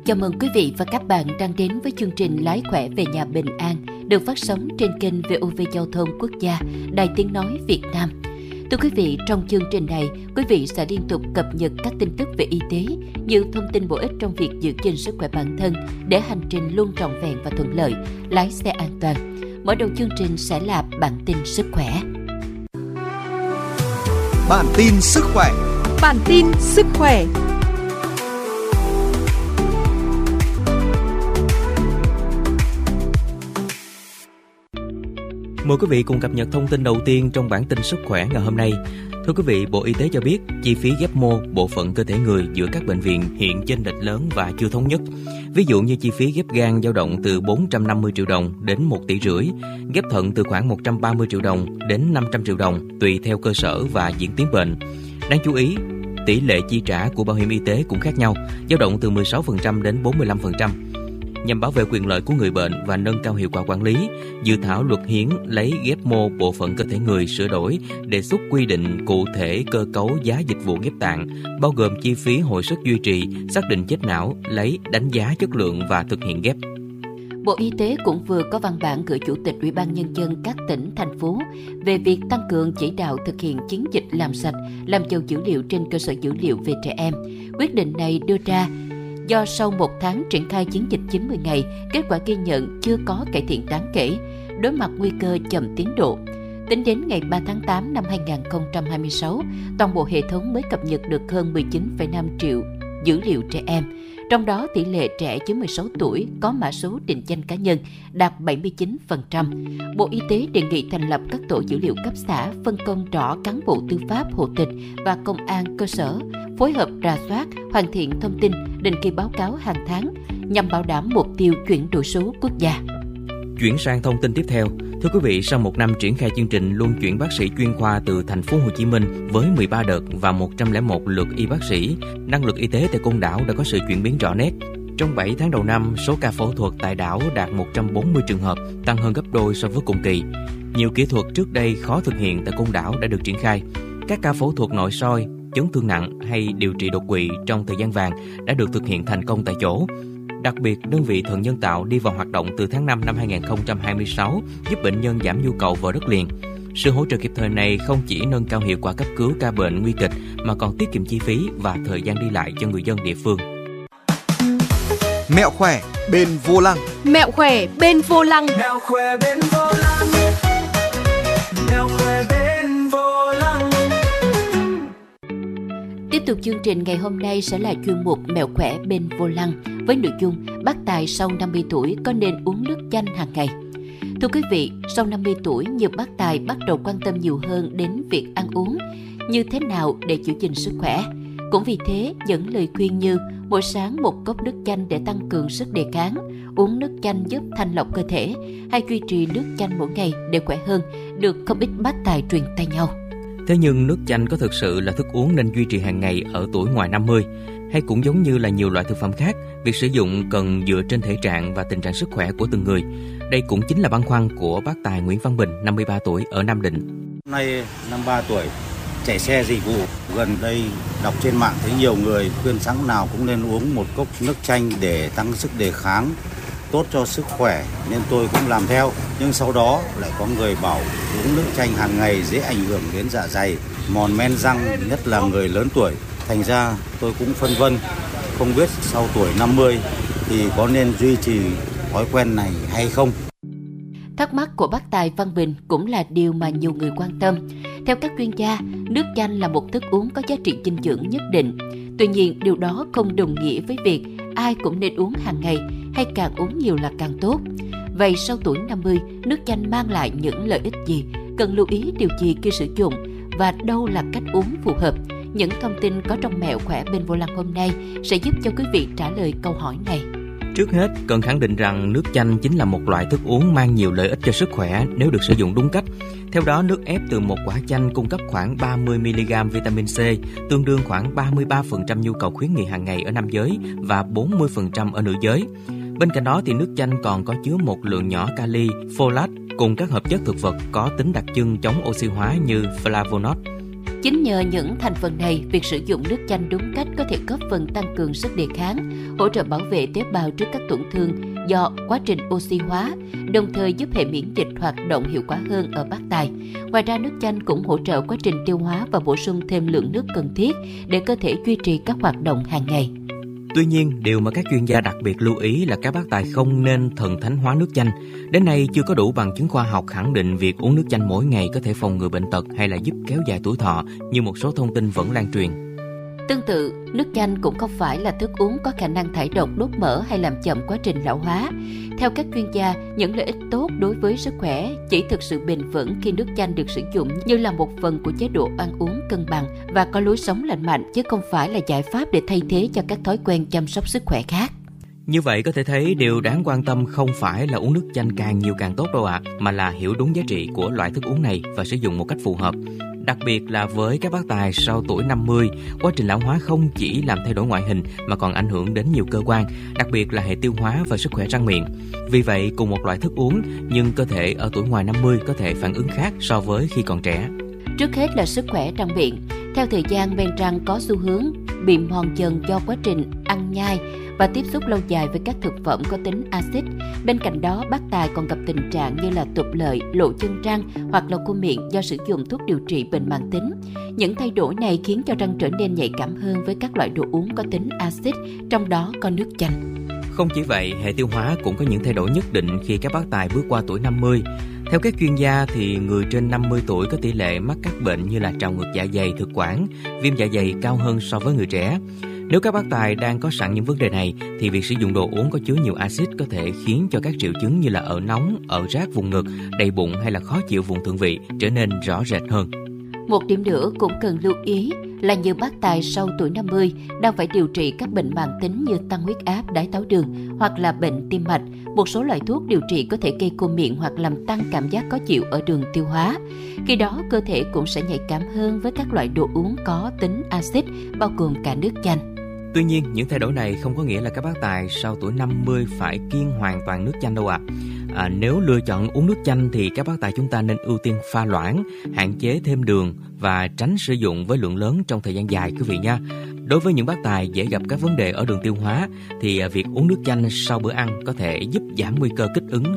Chào mừng quý vị và các bạn đang đến với chương trình Lái khỏe về nhà bình an được phát sóng trên kênh VOV Giao thông Quốc gia, Đài Tiếng nói Việt Nam. Thưa quý vị, trong chương trình này, quý vị sẽ liên tục cập nhật các tin tức về y tế, như thông tin bổ ích trong việc giữ gìn sức khỏe bản thân để hành trình luôn trọn vẹn và thuận lợi, lái xe an toàn. Mở đầu chương trình sẽ là bản tin sức khỏe. Bản tin sức khỏe. Bản tin sức khỏe. Mời quý vị cùng cập nhật thông tin đầu tiên trong bản tin sức khỏe ngày hôm nay. Thưa quý vị, Bộ Y tế cho biết chi phí ghép mô bộ phận cơ thể người giữa các bệnh viện hiện chênh lệch lớn và chưa thống nhất. Ví dụ như chi phí ghép gan dao động từ 450 triệu đồng đến 1,5 tỷ, ghép thận từ khoảng 130 triệu đồng đến 500 triệu đồng tùy theo cơ sở và diễn tiến bệnh. Đáng chú ý, tỷ lệ chi trả của bảo hiểm y tế cũng khác nhau, dao động từ 16% đến 45%. Nhằm bảo vệ quyền lợi của người bệnh và nâng cao hiệu quả quản lý, dự thảo luật hiến lấy ghép mô bộ phận cơ thể người sửa đổi, đề xuất quy định cụ thể cơ cấu giá dịch vụ ghép tạng, bao gồm chi phí hồi sức duy trì, xác định chết não, lấy đánh giá chất lượng và thực hiện ghép. Bộ Y tế cũng vừa có văn bản gửi Chủ tịch Ủy ban Nhân dân các tỉnh, thành phố về việc tăng cường chỉ đạo thực hiện chiến dịch làm sạch, làm giàu dữ liệu trên cơ sở dữ liệu về trẻ em. Quyết định này đưa ra do sau 1 tháng triển khai chiến dịch 90 ngày, kết quả ghi nhận chưa có cải thiện đáng kể, đối mặt nguy cơ chậm tiến độ. Tính đến ngày 3 tháng 8 năm 2026, toàn bộ hệ thống mới cập nhật được hơn 19,5 triệu dữ liệu trẻ em. Trong đó, tỷ lệ trẻ dưới 16 tuổi có mã số định danh cá nhân đạt 79%. Bộ Y tế đề nghị thành lập các tổ dữ liệu cấp xã, phân công rõ cán bộ tư pháp, hộ tịch và công an cơ sở, phối hợp rà soát, hoàn thiện thông tin, định kỳ báo cáo hàng tháng nhằm bảo đảm mục tiêu chuyển đổi số quốc gia. Chuyển sang thông tin tiếp theo. Thưa quý vị, sau 1 năm triển khai chương trình luân chuyển bác sĩ chuyên khoa từ thành phố Hồ Chí Minh với 13 đợt và 101 lượt y bác sĩ, năng lực y tế tại Côn Đảo đã có sự chuyển biến rõ nét. Trong 7 tháng đầu năm, số ca phẫu thuật tại đảo đạt 140 trường hợp, tăng hơn gấp đôi so với cùng kỳ. Nhiều kỹ thuật trước đây khó thực hiện tại Côn Đảo đã được triển khai. Các ca phẫu thuật nội soi, chấn thương nặng hay điều trị đột quỵ trong thời gian vàng đã được thực hiện thành công tại chỗ. Đặc biệt, đơn vị thận nhân tạo đi vào hoạt động từ tháng 5 năm 2026, giúp bệnh nhân giảm nhu cầu vào đất liền. Sự hỗ trợ kịp thời này không chỉ nâng cao hiệu quả cấp cứu ca bệnh nguy kịch mà còn tiết kiệm chi phí và thời gian đi lại cho người dân địa phương. Mẹo khỏe bên vô lăng. Mẹo khỏe bên vô lăng. Mẹo khỏe bên vô lăng. Mẹo khỏe bên vô lăng. Tiếp tục chương trình ngày hôm nay sẽ là chuyên mục Mẹo khỏe bên vô lăng với nội dung bác tài sau 50 tuổi có nên uống nước chanh hàng ngày. Thưa quý vị, sau 50 tuổi, nhiều bác tài bắt đầu quan tâm nhiều hơn đến việc ăn uống, như thế nào để giữ gìn sức khỏe. Cũng vì thế, những lời khuyên như mỗi sáng 1 cốc nước chanh để tăng cường sức đề kháng, uống nước chanh giúp thanh lọc cơ thể, hay duy trì nước chanh mỗi ngày để khỏe hơn, được không ít bác tài truyền tay nhau. Thế nhưng nước chanh có thực sự là thức uống nên duy trì hàng ngày ở tuổi ngoài 50? Hay cũng giống như là nhiều loại thực phẩm khác, việc sử dụng cần dựa trên thể trạng và tình trạng sức khỏe của từng người? Đây cũng chính là băn khoăn của bác tài Nguyễn Văn Bình, 53 tuổi ở Nam Định. Nay 53 tuổi, chạy xe dịch vụ. Gần đây đọc trên mạng thấy nhiều người khuyên sáng nào cũng nên uống 1 cốc nước chanh để tăng sức đề kháng, tốt cho sức khỏe, nên tôi cũng làm theo. Nhưng sau đó lại có người bảo uống nước chanh hàng ngày dễ ảnh hưởng đến dạ dày, mòn men răng, nhất là người lớn tuổi. Thành ra tôi cũng phân vân, không biết sau tuổi 50 thì có nên duy trì thói quen này hay không. Thắc mắc của bác tài Văn Bình cũng là điều mà nhiều người quan tâm. Theo các chuyên gia, nước chanh là một thức uống có giá trị dinh dưỡng nhất định. Tuy nhiên, điều đó không đồng nghĩa với việc ai cũng nên uống hàng ngày hay càng uống nhiều là càng tốt. Vậy sau tuổi 50, nước chanh mang lại những lợi ích gì? Cần lưu ý điều gì khi sử dụng? Và đâu là cách uống phù hợp? Những thông tin có trong Mẹo khỏe bên vô lăng hôm nay sẽ giúp cho quý vị trả lời câu hỏi này. Trước hết, cần khẳng định rằng nước chanh chính là một loại thức uống mang nhiều lợi ích cho sức khỏe nếu được sử dụng đúng cách. Theo đó, nước ép từ một quả chanh cung cấp khoảng 30mg vitamin C, tương đương khoảng 33% nhu cầu khuyến nghị hàng ngày ở nam giới và 40% ở nữ giới. Bên cạnh đó thì nước chanh còn có chứa một lượng nhỏ kali, folate cùng các hợp chất thực vật có tính đặc trưng chống oxy hóa như flavonoid. Chính nhờ những thành phần này, việc sử dụng nước chanh đúng cách có thể góp phần tăng cường sức đề kháng, hỗ trợ bảo vệ tế bào trước các tổn thương do quá trình oxy hóa, đồng thời giúp hệ miễn dịch hoạt động hiệu quả hơn ở bác tài. Ngoài ra, nước chanh cũng hỗ trợ quá trình tiêu hóa và bổ sung thêm lượng nước cần thiết để cơ thể duy trì các hoạt động hàng ngày. Tuy nhiên, điều mà các chuyên gia đặc biệt lưu ý là các bác tài không nên thần thánh hóa nước chanh. Đến nay, chưa có đủ bằng chứng khoa học khẳng định việc uống nước chanh mỗi ngày có thể phòng ngừa bệnh tật hay là giúp kéo dài tuổi thọ như một số thông tin vẫn lan truyền. Tương tự, nước chanh cũng không phải là thức uống có khả năng thải độc, đốt mỡ hay làm chậm quá trình lão hóa. Theo các chuyên gia, những lợi ích tốt đối với sức khỏe chỉ thực sự bền vững khi nước chanh được sử dụng như là một phần của chế độ ăn uống cân bằng và có lối sống lành mạnh, chứ không phải là giải pháp để thay thế cho các thói quen chăm sóc sức khỏe khác. Như vậy có thể thấy điều đáng quan tâm không phải là uống nước chanh càng nhiều càng tốt đâu ạ, mà là hiểu đúng giá trị của loại thức uống này và sử dụng một cách phù hợp. Đặc biệt là với các bác tài sau tuổi 50, quá trình lão hóa không chỉ làm thay đổi ngoại hình mà còn ảnh hưởng đến nhiều cơ quan, đặc biệt là hệ tiêu hóa và sức khỏe răng miệng. Vì vậy, cùng một loại thức uống nhưng cơ thể ở tuổi ngoài 50 có thể phản ứng khác so với khi còn trẻ. Trước hết là sức khỏe răng miệng. Theo thời gian, men răng có xu hướng bị mòn dần do quá trình ăn nhai và tiếp xúc lâu dài với các thực phẩm có tính axit. Bên cạnh đó, bác tài còn gặp tình trạng như là tụt lợi, lộ chân răng hoặc là khô miệng do sử dụng thuốc điều trị bệnh mãn tính. Những thay đổi này khiến cho răng trở nên nhạy cảm hơn với các loại đồ uống có tính axit, trong đó có nước chanh. Không chỉ vậy, hệ tiêu hóa cũng có những thay đổi nhất định khi các bác tài bước qua tuổi 50. Theo các chuyên gia thì người trên 50 tuổi có tỷ lệ mắc các bệnh như là trào ngược dạ dày, thực quản, viêm dạ dày cao hơn so với người trẻ. Nếu các bác tài đang có sẵn những vấn đề này thì việc sử dụng đồ uống có chứa nhiều axit có thể khiến cho các triệu chứng như là ợ nóng, ợ rát vùng ngực, đầy bụng hay là khó chịu vùng thượng vị trở nên rõ rệt hơn. Một điểm nữa cũng cần lưu ý là nhiều bác tài sau tuổi 50 đang phải điều trị các bệnh mãn tính như tăng huyết áp, đái tháo đường hoặc là bệnh tim mạch. Một số loại thuốc điều trị có thể gây khô miệng hoặc làm tăng cảm giác khó chịu ở đường tiêu hóa. Khi đó, cơ thể cũng sẽ nhạy cảm hơn với các loại đồ uống có tính axit, bao gồm cả nước chanh. Tuy nhiên, những thay đổi này không có nghĩa là các bác tài sau tuổi 50 phải kiêng hoàn toàn nước chanh đâu ạ. Nếu lựa chọn uống nước chanh thì các bác tài chúng ta nên ưu tiên pha loãng, hạn chế thêm đường và tránh sử dụng với lượng lớn trong thời gian dài quý vị nha. Đối với những bác tài dễ gặp các vấn đề ở đường tiêu hóa thì việc uống nước chanh sau bữa ăn có thể giúp giảm nguy cơ kích ứng